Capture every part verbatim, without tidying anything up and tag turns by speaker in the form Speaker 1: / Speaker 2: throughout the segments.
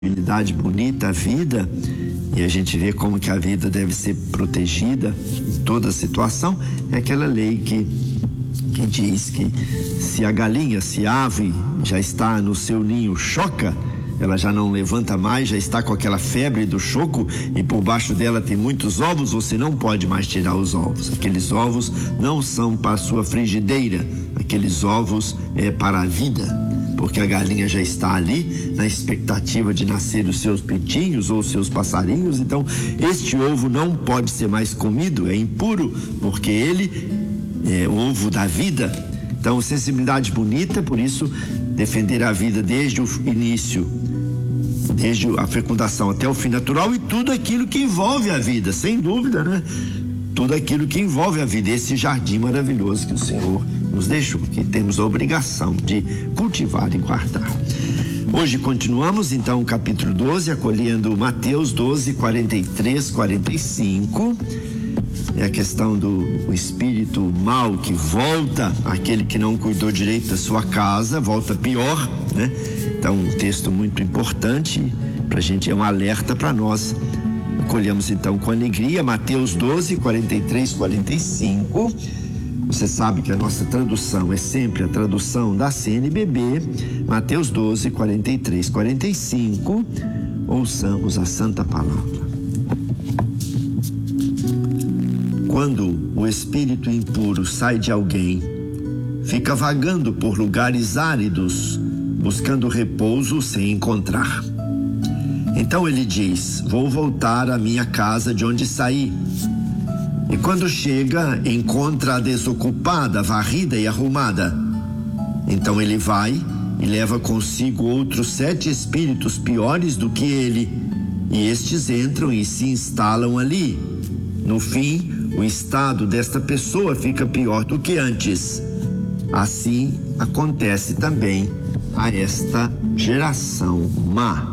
Speaker 1: sensibilidade bonita à vida, e a gente vê como que a vida deve ser protegida em toda situação, é aquela lei que, que diz que se a galinha, se a ave já está no seu ninho choca, ela já não levanta mais, já está com aquela febre do choco e por baixo dela tem muitos ovos, você não pode mais tirar os ovos. Aqueles ovos não são para a sua frigideira, aqueles ovos é para a vida, porque a galinha já está ali na expectativa de nascer os seus pintinhos ou os seus passarinhos. Então este ovo não pode ser mais comido, é impuro, porque ele é o ovo da vida. Então sensibilidade bonita, por isso defender a vida desde o início, desde a fecundação até o fim natural, e tudo aquilo que envolve a vida, sem dúvida, né? Tudo aquilo que envolve a vida, esse jardim maravilhoso que o Senhor nos deixou, que temos a obrigação de cultivar e guardar. Hoje continuamos então o capítulo doze, acolhendo Mateus doze, quarenta e três, quarenta e cinco. É a questão do o espírito mau que volta, aquele que não cuidou direito da sua casa, volta pior, né? Então um texto muito importante para a gente, é um alerta para nós. Acolhemos então com alegria Mateus doze, quarenta e três, quarenta e cinco. Você sabe que a nossa tradução é sempre a tradução da C N B B, Mateus doze, quarenta e três, quarenta e cinco. Ouçamos a Santa Palavra. Quando o espírito impuro sai de alguém, fica vagando por lugares áridos, buscando repouso sem encontrar. Então ele diz: vou voltar à minha casa de onde saí. E quando chega, encontra-a desocupada, varrida e arrumada. Então ele vai e leva consigo outros sete espíritos piores do que ele, e estes entram e se instalam ali. No fim, o estado desta pessoa fica pior do que antes. Assim acontece também a esta geração má.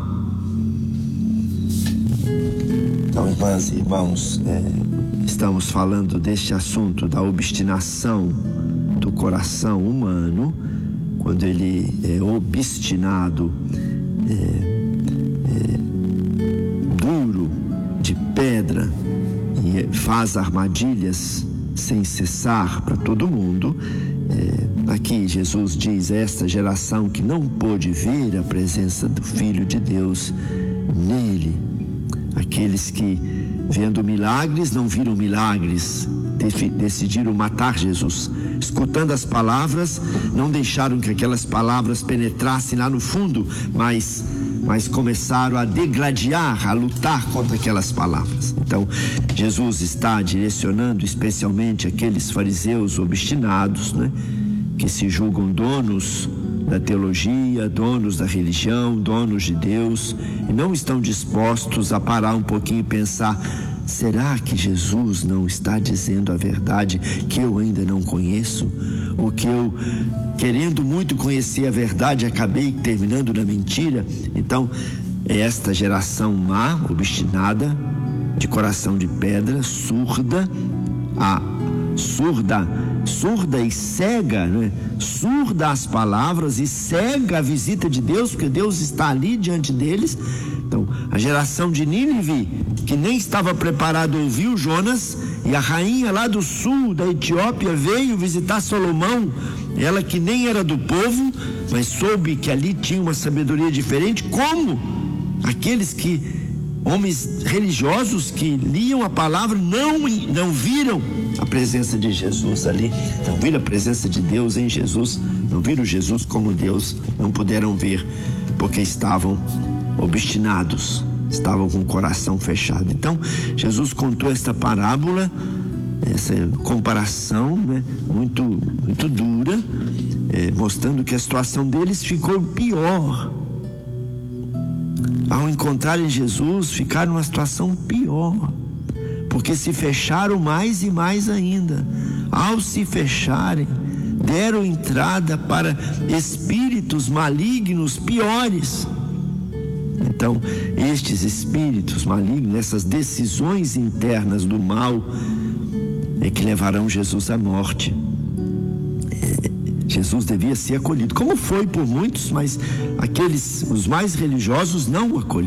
Speaker 1: Então, irmãs e irmãos, é, estamos falando deste assunto da obstinação do coração humano, quando ele é obstinado, é, é, duro, de pedra, e faz armadilhas sem cessar para todo mundo. É, aqui Jesus diz: esta geração que não pôde ver a presença do Filho de Deus nele. Aqueles que, vendo milagres, não viram milagres, decidiram matar Jesus. Escutando as palavras, não deixaram que aquelas palavras penetrassem lá no fundo, mas, mas começaram a degladiar, a lutar contra aquelas palavras. Então, Jesus está direcionando especialmente aqueles fariseus obstinados, né, que se julgam donos da teologia, donos da religião, donos de Deus, e não estão dispostos a parar um pouquinho e pensar: será que Jesus não está dizendo a verdade que eu ainda não conheço? Ou que eu, querendo muito conhecer a verdade, acabei terminando na mentira? Então, é esta geração má, obstinada, de coração de pedra, surda, a surda, surda e cega, né? Surda às palavras e cega a visita de Deus, porque Deus está ali diante deles. Então, a geração de Nínive, que nem estava preparado, ouviu Jonas, e a rainha lá do sul da Etiópia veio visitar Salomão, ela que nem era do povo, mas soube que ali tinha uma sabedoria diferente. Como aqueles que, homens religiosos que liam a palavra, não, não viram a presença de Jesus ali, não viram a presença de Deus em Jesus, não viram Jesus como Deus, não puderam ver, porque estavam obstinados, estavam com o coração fechado. Então Jesus contou esta parábola, essa comparação, né, muito, muito dura, é, mostrando que a situação deles ficou pior. Ao encontrarem Jesus, ficaram numa situação pior, porque se fecharam mais e mais ainda. Ao se fecharem, deram entrada para espíritos malignos piores. Então, estes espíritos malignos, essas decisões internas do mal, é que levarão Jesus à morte. É, Jesus devia ser acolhido, como foi por muitos, mas aqueles, os mais religiosos, não o acolheram.